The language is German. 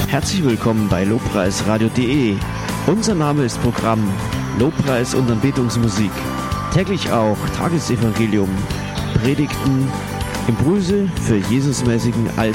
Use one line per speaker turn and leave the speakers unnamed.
Herzlich willkommen bei lobpreisradio.de. Unser Name ist Programm Lobpreis und Anbetungsmusik. Täglich auch Tagesevangelium, Predigten, Impulse für Jesusmäßigen Alltag.